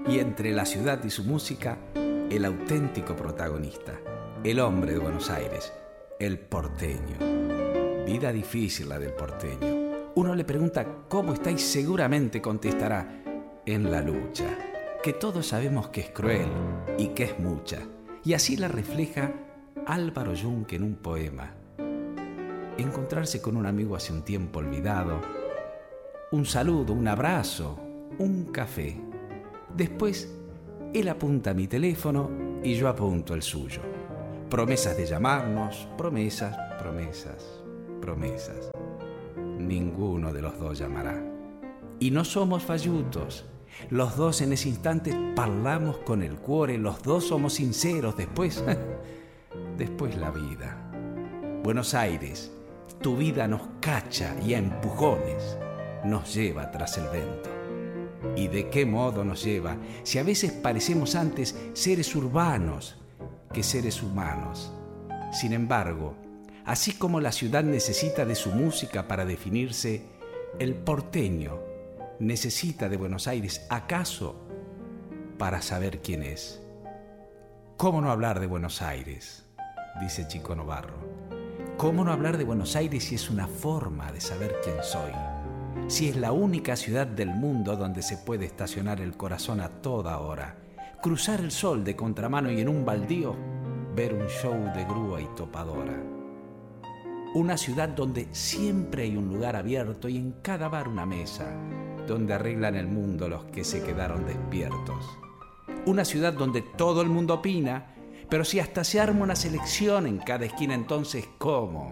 Y entre la ciudad y su música, el auténtico protagonista, el hombre de Buenos Aires, el porteño. Vida difícil la del porteño. Uno le pregunta cómo está y seguramente contestará: en la lucha, que todos sabemos que es cruel y que es mucha. Y así la refleja Álvaro Yunque en un poema. Encontrarse con un amigo hace un tiempo olvidado, un saludo, un abrazo, un café. Después, él apunta a mi teléfono y yo apunto el suyo. Promesas de llamarnos, promesas, promesas, promesas. Ninguno de los dos llamará. Y no somos fallutos. Los dos en ese instante parlamos con el cuore, los dos somos sinceros. Después la vida. Buenos Aires, tu vida nos cacha y a empujones nos lleva tras el viento. ¿Y de qué modo nos lleva? Si a veces parecemos antes seres urbanos que seres humanos. Sin embargo, así como la ciudad necesita de su música para definirse, el porteño necesita de Buenos Aires, ¿acaso para saber quién es? ¿Cómo no hablar de Buenos Aires?, dice Chico Novarro. ¿Cómo no hablar de Buenos Aires si es una forma de saber quién soy? Si es la única ciudad del mundo donde se puede estacionar el corazón a toda hora, cruzar el sol de contramano y en un baldío ver un show de grúa y topadora. Una ciudad donde siempre hay un lugar abierto y en cada bar una mesa, donde arreglan el mundo los que se quedaron despiertos. Una ciudad donde todo el mundo opina, pero si hasta se arma una selección en cada esquina, entonces ¿cómo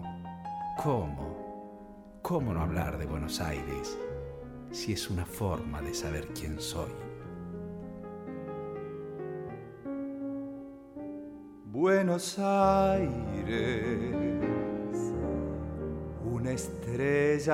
no hablar de Buenos Aires si es una forma de saber quién soy? Buenos Aires, una estrella